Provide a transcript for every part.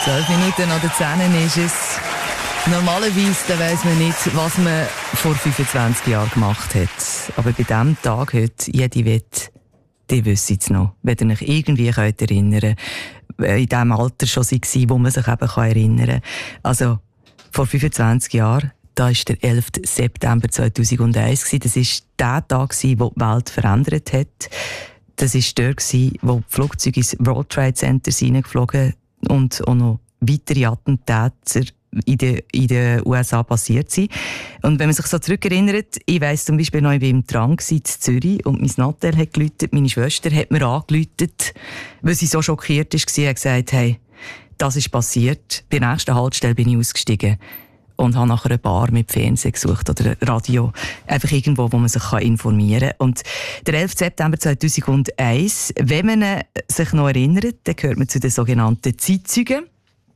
12 Minuten oder 10 ist es. Normalerweise weiss man nicht, was man vor 25 Jahren gemacht hat. Aber bei diesem Tag heute, jede Wette, die wissen es noch. Wenn ihr euch irgendwie erinnern könnt, in dem Alter schon war, wo man sich eben erinnern kann. Also, vor 25 Jahren, da war der 11. September 2001. Das war der Tag, der die Welt verändert hat. Das war der, wo die Flugzeuge ins World Trade Center hineingeflogen und auch noch weitere Attentäter in den USA passiert sind. Und wenn man sich so zurückerinnert, ich weiss zum Beispiel noch, ich war im Tram in Zürich und mein Nattel hat geläutet, meine Schwester hat mir angeläutet, weil sie so schockiert war, hat gesagt, hey, das ist passiert. Bei der nächsten Haltestelle bin ich ausgestiegen und habe nachher eine Bar mit Fernsehen gesucht oder Radio. Einfach irgendwo, wo man sich informieren kann. Und der 11. September 2001, wenn man sich noch erinnert, dann gehört man zu den sogenannten Zeitzeugen.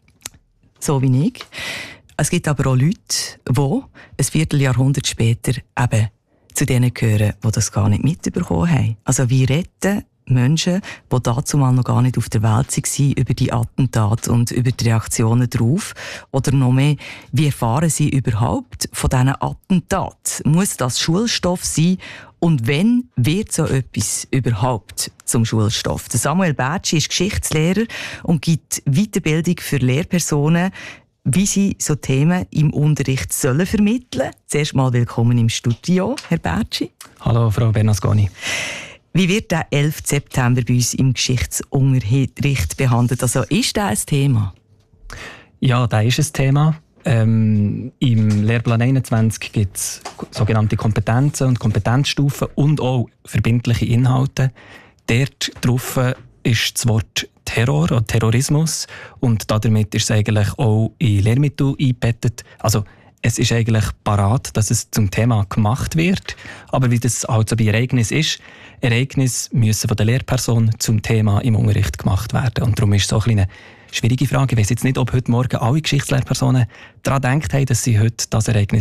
So wie ich. Es gibt aber auch Leute, die ein Vierteljahrhundert später eben zu denen gehören, die das gar nicht mitbekommen haben. Also wie retten Menschen, die dazumal noch gar nicht auf der Welt waren, über die Attentate und über die Reaktionen darauf? Oder noch mehr, wie erfahren sie überhaupt von diesen Attentaten? Muss das Schulstoff sein? Und wenn wird so etwas überhaupt zum Schulstoff? Der Samuel Bertschi ist Geschichtslehrer und gibt Weiterbildung für Lehrpersonen, wie sie so Themen im Unterricht sollen vermitteln. Zuerst mal willkommen im Studio, Herr Bertschi. Hallo, Frau Bernasconi. Wie wird der 11. September bei uns im Geschichtsunterricht behandelt? Also ist das ein Thema? Ja, das ist ein Thema. Im Lehrplan 21 gibt es sogenannte Kompetenzen und Kompetenzstufen und auch verbindliche Inhalte. Dort drauf ist das Wort Terror oder Terrorismus und damit ist es eigentlich auch in Lehrmittel eingebettet. Also es ist eigentlich parat, dass es zum Thema gemacht wird. Aber wie das halt so bei Ereignissen ist, Ereignisse müssen von der Lehrperson zum Thema im Unterricht gemacht werden. Und darum ist es so eine schwierige Frage. Ich weiss jetzt nicht, ob heute Morgen alle Geschichtslehrpersonen daran gedacht haben, dass sie heute das Ereignis